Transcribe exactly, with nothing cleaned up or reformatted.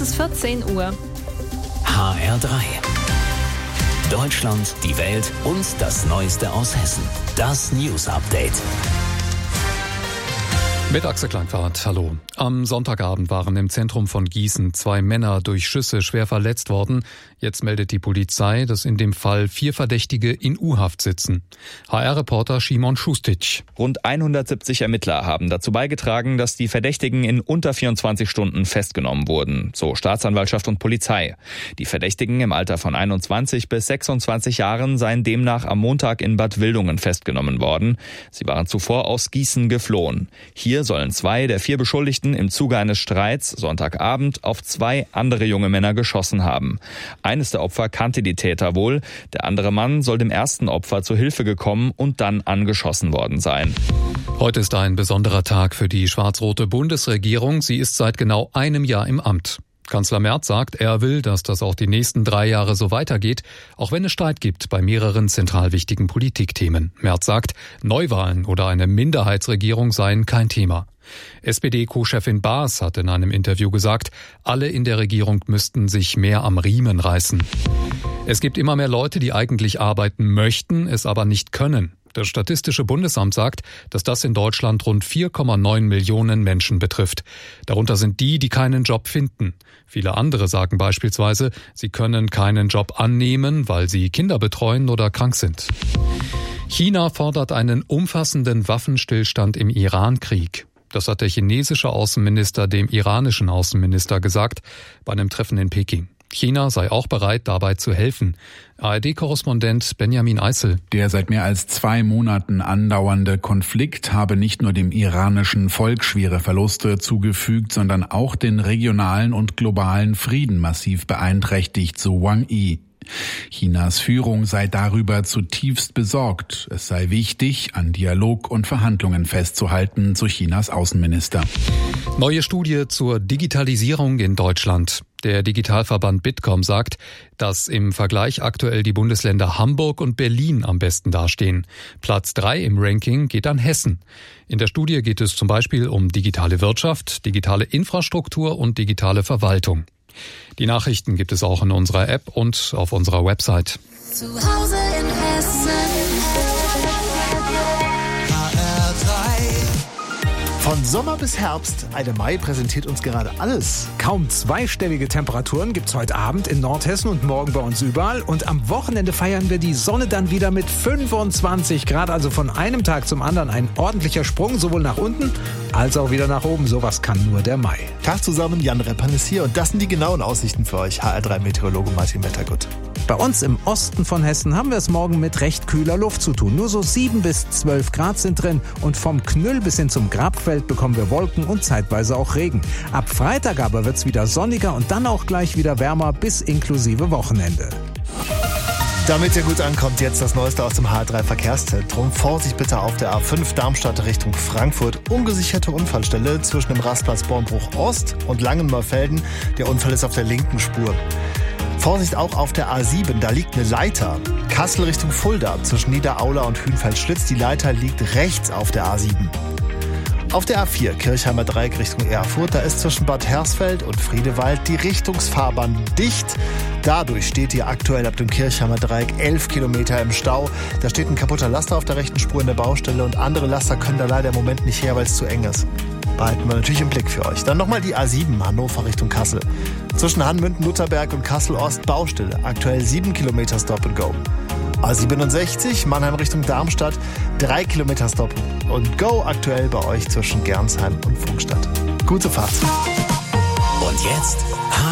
News für zehn Uhr. H R drei. Deutschland, die Welt und das Neueste aus Hessen. Das News Update. Mit Axel Kleinfahrt, hallo. Am Sonntagabend waren im Zentrum von Gießen zwei Männer durch Schüsse schwer verletzt worden. Jetzt meldet die Polizei, dass in dem Fall vier Verdächtige in U-Haft sitzen. H R-Reporter Szymon Šustic. Rund hundertsiebzig Ermittler haben dazu beigetragen, dass die Verdächtigen in unter vierundzwanzig Stunden festgenommen wurden, so Staatsanwaltschaft und Polizei. Die Verdächtigen im Alter von einundzwanzig bis sechsundzwanzig Jahren seien demnach am Montag in Bad Wildungen festgenommen worden. Sie waren zuvor aus Gießen geflohen. Hier sollen zwei der vier Beschuldigten im Zuge eines Streits Sonntagabend auf zwei andere junge Männer geschossen haben. Eines der Opfer kannte die Täter wohl, der andere Mann soll dem ersten Opfer zu Hilfe gekommen und dann angeschossen worden sein. Heute ist ein besonderer Tag für die schwarz-rote Bundesregierung. Sie ist seit genau einem Jahr im Amt. Kanzler Merz sagt, er will, dass das auch die nächsten drei Jahre so weitergeht, auch wenn es Streit gibt bei mehreren zentral wichtigen Politikthemen. Merz sagt, Neuwahlen oder eine Minderheitsregierung seien kein Thema. S P D-Co-Chefin Baas hat in einem Interview gesagt, alle in der Regierung müssten sich mehr am Riemen reißen. Es gibt immer mehr Leute, die eigentlich arbeiten möchten, es aber nicht können. Das Statistische Bundesamt sagt, dass das in Deutschland rund vier Komma neun Millionen Menschen betrifft. Darunter sind die, die keinen Job finden. Viele andere sagen beispielsweise, sie können keinen Job annehmen, weil sie Kinder betreuen oder krank sind. China fordert einen umfassenden Waffenstillstand im Iran-Krieg. Das hat der chinesische Außenminister dem iranischen Außenminister gesagt bei einem Treffen in Peking. China sei auch bereit, dabei zu helfen. A R D-Korrespondent Benjamin Eisel. Der seit mehr als zwei Monaten andauernde Konflikt habe nicht nur dem iranischen Volk schwere Verluste zugefügt, sondern auch den regionalen und globalen Frieden massiv beeinträchtigt, so Wang Yi. Chinas Führung sei darüber zutiefst besorgt. Es sei wichtig, an Dialog und Verhandlungen festzuhalten, so Chinas Außenminister. Neue Studie zur Digitalisierung in Deutschland. Der Digitalverband Bitkom sagt, dass im Vergleich aktuell die Bundesländer Hamburg und Berlin am besten dastehen. Platz drei im Ranking geht an Hessen. In der Studie geht es zum Beispiel um digitale Wirtschaft, digitale Infrastruktur und digitale Verwaltung. Die Nachrichten gibt es auch in unserer App und auf unserer Website. Zu Hause in Hessen. H R drei. Von Sommer bis Herbst, Eide Mai präsentiert uns gerade alles. Kaum zweistellige Temperaturen gibt's heute Abend in Nordhessen und morgen bei uns überall. Und am Wochenende feiern wir die Sonne dann wieder mit fünfundzwanzig Grad. Also von einem Tag zum anderen ein ordentlicher Sprung, sowohl nach unten als auch wieder nach oben. Sowas kann nur der Mai. Tag zusammen, Jan Reppan ist hier und das sind die genauen Aussichten für euch, H R drei Meteorologe Martin Wettergut. Bei uns im Osten von Hessen haben wir es morgen mit recht kühler Luft zu tun. Nur so sieben bis zwölf Grad sind drin und vom Knüll bis hin zum Grabfeld bekommen wir Wolken und zeitweise auch Regen. Ab Freitag aber wird es wieder sonniger und dann auch gleich wieder wärmer bis inklusive Wochenende. Damit ihr gut ankommt, jetzt das Neueste aus dem H R drei Verkehrszentrum. Vorsicht bitte auf der A fünf Darmstadt Richtung Frankfurt. Ungesicherte Unfallstelle zwischen dem Rastplatz Bornbruch Ost und Langenmörfelden. Der Unfall ist auf der linken Spur. Vorsicht auch auf der A sieben, da liegt eine Leiter. Kassel Richtung Fulda zwischen Niederaula und Hünfeld-Schlitz. Die Leiter liegt rechts auf der A sieben. Auf der A vier, Kirchheimer Dreieck Richtung Erfurt, da ist zwischen Bad Hersfeld und Friedewald die Richtungsfahrbahn dicht. Dadurch steht ihr aktuell ab dem Kirchheimer Dreieck elf Kilometer im Stau. Da steht ein kaputter Laster auf der rechten Spur in der Baustelle und andere Laster können da leider im Moment nicht her, weil es zu eng ist. Behalten wir natürlich im Blick für euch. Dann nochmal die A sieben, Hannover Richtung Kassel. Zwischen Hanmünden, Lutherberg und Kassel-Ost Baustelle. Aktuell sieben Kilometer Stop and Go. A siebenundsechzig, Mannheim Richtung Darmstadt, drei Kilometer Stop und Go aktuell bei euch zwischen Gernsheim und Pfungstadt. Gute Fahrt. Und jetzt